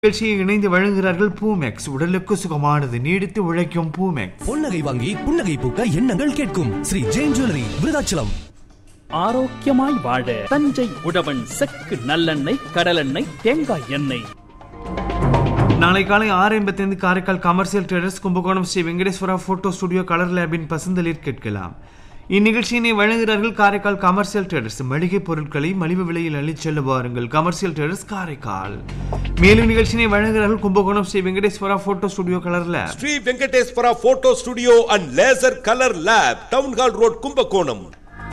நிகழ்ச்சியை இணைந்து வழங்குகிறார்கள் பூமெக்ஸ். உடலுக்கு சுகமானது, நீடித்து உழைக்கும் பூமெக்ஸ். பொன்னகை வாங்கி புன்னகை பூக்க எண்ணங்கள் கேட்கும் ஸ்ரீ ஜெயின் ஜுவல்லரி, விருதாச்சலம். ஆரோக்கியமாய் வாழ தஞ்சை உழவன் செக்கு நல்லெண்ணெய், கடலெண்ணெய், தேங்காய் எண்ணெய். நாளை காலை 6:55 Karaikal commercial traders Kumbakonam Sri Venkateswara photo studio colour லேபின் பசுந்தளிர் கேட்கலாம். இந்நிகழ்ச்சியினை வழங்குகிறார்கள் காரைக்கால் கமர்ஷியல் ட்ரேடர்ஸ். மளிகை பொருட்களை மலிவு விலையில் அள்ளிச் செல்ல வாருங்கள். Commercial traders Karaikal. மேலும் நிகழ்ச்சியினை வழங்குகிறார்கள் Kumbakonam Sri Venkateswara photo studio colour lab. Sri Venkateswara photo studio and laser colour lab, town hall road, Kumbakonam.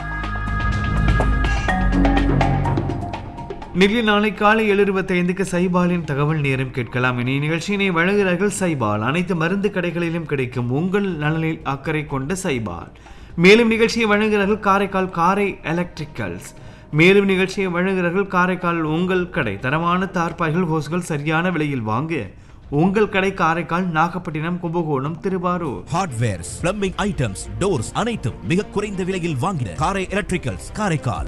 நாளை காலை 7:25 சைபாலின் தகவல் நேரம் கேட்கலாம். இனி நிகழ்ச்சியினை வழங்குகிறார்கள் சைபால். அனைத்து மருந்து கடைகளிலும் கிடைக்கும் உங்கள் நலனில் அக்கறை கொண்ட சைபால். மேலும் நிகழ்ச்சியை வழங்குகிறார்கள் காரைக்கால் காரை எலக்ட்ரிக்கல்ஸ். மேலும் நிகழ்ச்சியை வழங்குகிறார்கள் காரைக்கால் உங்கள் கடை. தரமான தார்பாய்கள், ஹோஸ்கள் சரியான விலையில் வாங்க உங்கள் கடை Karaikal, Nagapattinam, Kumbakonam, Thiruvarur. Hardwares, plumbing items, doors அனைத்தும் மிக குறைந்த விலையில் வாங்கின காரை எலக்ட்ரிக்கல்ஸ், காரைக்கால்.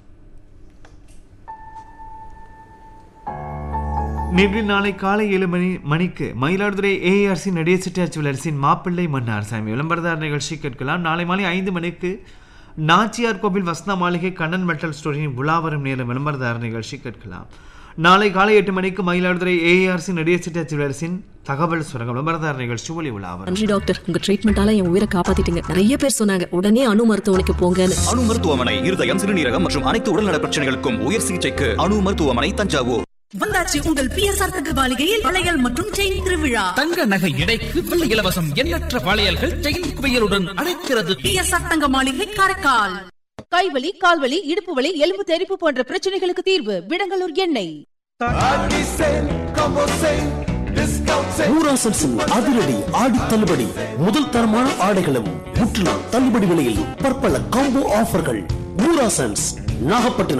நாளை காலை 7 மணிக்கு மயிலாடுதுறை ஏஆர்சி நடேசிட்டா ஜுவல்லர்ஸின் மாப்பிள்ளை மன்னார் சாமி விளம்பரதார் நிகழ்ச்சி கேட்கலாம். நாளை மாலை 5 மணிக்கு நாச்சியார் கோவில் வசந்தா மாளிகை கண்ணன் மெட்டல் ஸ்டோரியின் உலாவரம் நேரம் விளம்பரதார் நிகழ்ச்சி கேட்கலாம். நாளை காலை 8 மணிக்கு மயிலாடுதுறை ஏஆர்சி நடேசிட்டா ஜுவல்லர்ஸின் தகவல் சுரங்க விளம்பரதார் நிகழ்ச்சி ஒளி உலாவரம். நன்றி டாக்டர், உங்க ட்ரீட்மெண்டால என் உயிரை காப்பாத்திட்டீங்க. நிறைய பேர் சொன்னாங்க உடனே அணு மருத்துவமனைக்கு போங்கன்னு. அணு மருத்துவமனை இருதயம், சிறுநீரகம் மற்றும் அனைத்து உடல்நல பிரச்சனைகளுக்கும் உயர் சிகிச்சைக்கு அணு மருத்துவமனை, தஞ்சாவூர். வந்தாச்சு உங்கள் பிஎஸ்ஆர் தங்க மாளிகையில் வளையல் மற்றும் செயின் திருவிழா. தங்க நகை எடைக்கு வெள்ளி இலவசம். எண்ணற்ற வளையல்கள் செயின் குவியலுடன் அழைக்கிறது. பிஎஸ்ஆர் தங்க மாளிகை, காரைக்கால். கைவலி, கால்வலி, இடுப்பு வலி, எலும்பு தெறிப்பு போன்ற பிரச்சனைகளுக்கு தீர்வு விடங்கலூர் எண்ணெய். அதிரடி ஆடி தள்ளுபடி. முதல் தரமான ஆடைகளும் முற்றிலும் தள்ளுபடி விலையில் பற்பல காம்போ ஆஃபர்கள். நாகப்பட்டினம்